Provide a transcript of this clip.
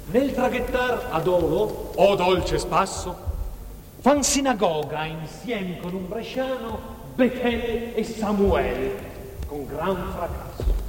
Nel traghettar ad Olo, o dolce spasso, fan sinagoga insieme con un bresciano Betel e Samuel, con gran fracasso.